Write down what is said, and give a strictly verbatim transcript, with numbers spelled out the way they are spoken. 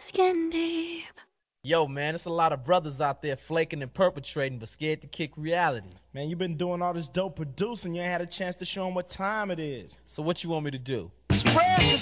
Skin deep. Yo, man, there's a lot of brothers out there flaking and perpetrating, but scared to kick reality. Man, you been doing all this dope producing. You ain't had a chance to show them what time it is. So what you want me to do? Spread